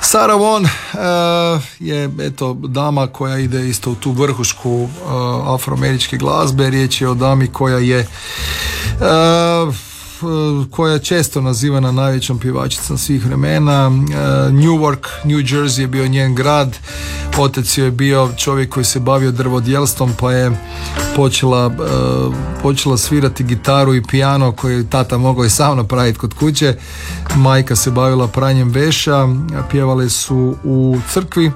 Sarah Vaughan je eto dama koja ide isto u tu vrhušku afroameričke glazbe. Riječ je o dami koja je koja je često nazivana najvećom pjevačicom svih vremena. Newark, New Jersey je bio njen grad. Otac je bio čovjek koji se bavio drvodjelstvom, pa je počela svirati gitaru i pijano koji je tata mogao i sam napraviti kod kuće. Majka se bavila pranjem veša. Pjevali su u crkvi.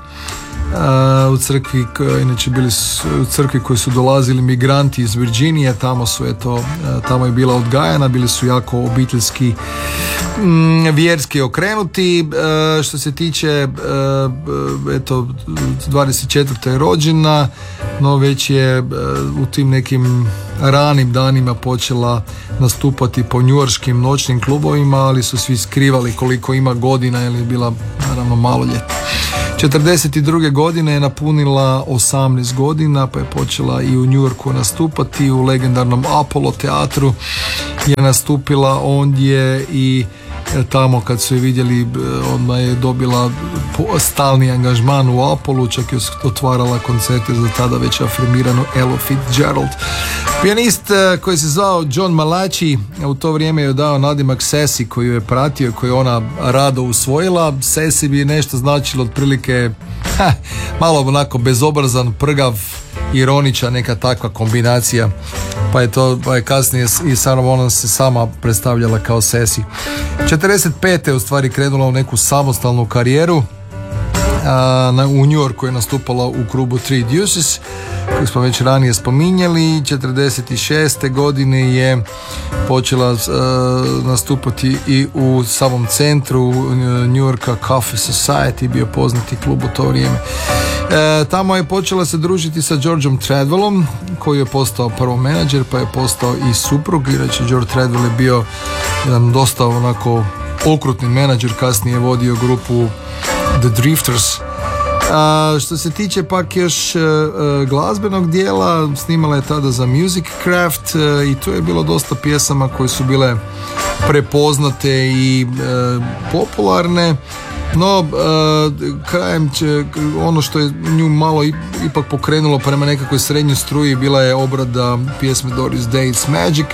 Inače bili su u crkvi koji su dolazili migranti iz Virginije, tamo je bila odgajana, bili su jako obiteljski, vjerski okrenuti. Što se tiče 24. je rođena, no već je u tim nekim ranim danima počela nastupati po njujorškim noćnim klubovima, ali su svi skrivali koliko ima godina jer je bila naravno maloljetna. 42. godine je napunila 18 godina, pa je počela i u New Yorku nastupati. U legendarnom Apollo teatru je nastupila ondje i tamo kad su je vidjeli odmah je dobila stalni angažman u Apollo, čak je otvarala koncerte za tada već afirmirano Ella Fitzgerald. Pijanist koji se zvao John Malachi u to vrijeme je dao nadimak Sassy koju je pratio, koju je ona rado usvojila. Sassy bi nešto značilo otprilike malo onako bezobrazan, prgav, ironičan, neka takva kombinacija, pa je kasnije i Sarah Vaughan se sama predstavljala kao Sassy. 45. je u stvari krenula u neku samostalnu karijeru. U New Yorku je nastupala u klubu Three Deuces koji smo već ranije spominjali. 46. godine je počela nastupati i u samom centru New Yorka, Cafe Society, bio poznati klub u to vrijeme. Tamo je počela se družiti sa Georgeom Treadwellom koji je postao prvo menadžer, pa je postao i suprug. Inače George Treadwell je bio jedan dosta onako okrutni menadžer, kasnije je vodio grupu The Drifters. Što se tiče pak još glazbenog dijela, snimala je tada za Music Craft i tu je bilo dosta pjesama koje su bile prepoznate i popularne. No, krajem ono što je nju malo ipak pokrenulo prema nekakvoj srednjoj struji bila je obrada pjesme Doris Day's Magic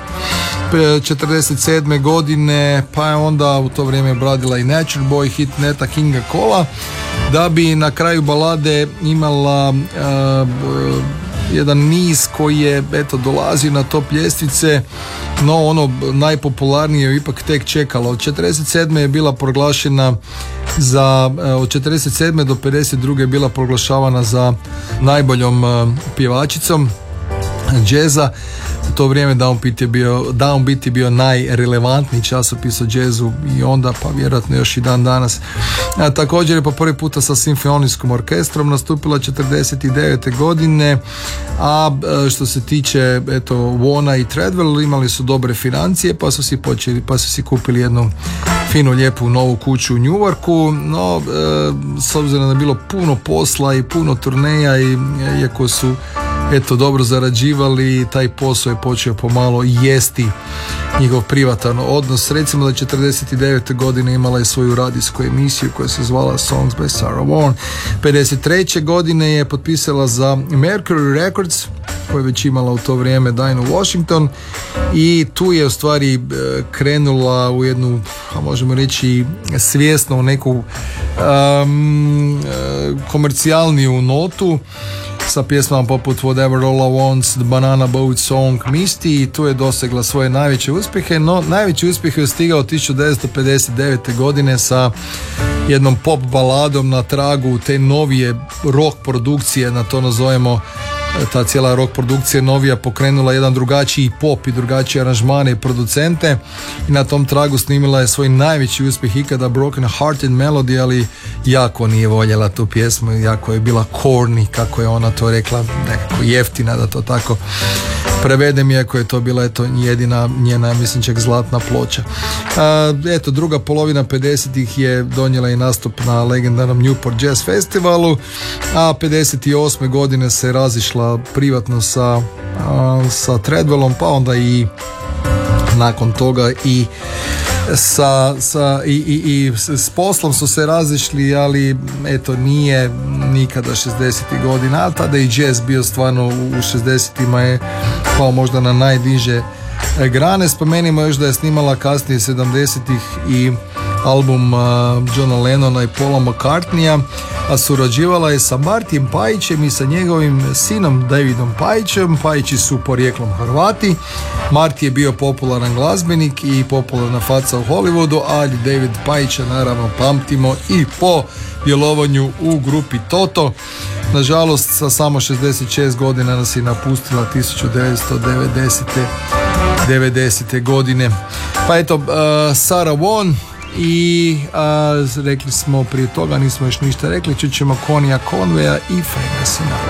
47. godine, pa je onda u to vrijeme obradila i Nature Boy, hit Neta Kinga Cola, da bi na kraju balade imala jedan niz koji je dolazio na top ljestvice, no ono najpopularnije je ipak tek čekalo. Od 47. je bila proglašena od 47. do 52. je bila proglašavana za najboljom pjevačicom džeza. U to vrijeme Downbeat je bio najrelevantniji časopis o džezu i onda, pa vjerojatno još i dan danas. Također je po prvi puta sa simfonijskom orkestrom nastupila 49. godine, a što se tiče Vaughana i Treadwell, imali su dobre financije, pa su si kupili jednu finu, lijepu novu kuću u Newarku, no s obzirom da je bilo puno posla i puno turneja i iako su dobro zarađivali, taj posao je počeo pomalo jesti njihov privatan odnos. Recimo da 49. godine imala je svoju radijsku emisiju koja se zvala Songs by Sarah Vaughan. 53. godine je potpisala za Mercury Records koja je već imala u to vrijeme Dinah Washington i tu je u stvari krenula u jednu, možemo reći, svjesno u neku komercijalniju notu sa pjesmama poput Whatever All I Want's, The Banana Boat Song, Misty, i tu je dosegla svoje najveće uspjehe, no najveći uspjeh je stigao 1959. godine sa jednom pop baladom na tragu te novije rock produkcije, na to nazovemo. Ta cijela rock produkcija novija pokrenula jedan drugačiji pop i drugačije aranžmane i producente i na tom tragu snimila je svoj najveći uspjeh ikada, Broken Hearted Melody, ali jako nije voljela tu pjesmu, jako je bila corny, kako je ona to rekla, nekako jeftina da to tako prevedem, iako je to bila jedina njena, mislim, čak zlatna ploča. Druga polovina 50-ih je donijela i nastup na legendarnom Newport Jazz Festivalu, a 58. godine se razišla privatno sa Treadwellom, pa onda i nakon toga i i s poslom su se razišli, ali eto nije nikada 60. godina, ali tada i jazz bio stvarno u 60-ima je pao možda na najniže grane. Spomenimo još da je snimala kasnije 70-ih i album Johna Lennona i Paula McCartneya, a surađivala je sa Martijem Pajićem i sa njegovim sinom Davidom Pajićem. Pajići su porijeklom Hrvati. Marti je bio popularan glazbenik i popularna faca u Hollywoodu, ali David Pajića naravno pamtimo i po djelovanju u grupi Toto. Nažalost, sa samo 66 godina nas je napustila 1990. godine. Pa eto, Sarah Vaughan i rekli smo prije toga, nismo još ništa rekli, čućemo Conija Conwaya i Franka Sinatra.